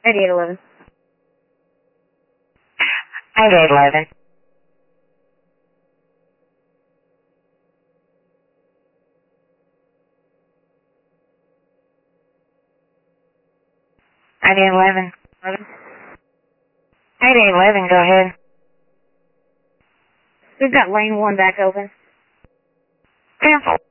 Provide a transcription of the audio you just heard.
8811. 8811. 8811. 8811, go ahead. We've got lane 1 back open. Cancel.